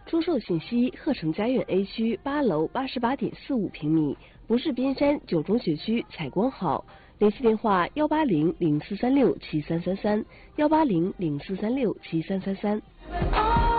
出售信息：鹤城家苑 A 区8楼88.45平米，不是边山9中学区采光好。联系电话：180-0436-7333，180-0436-7333。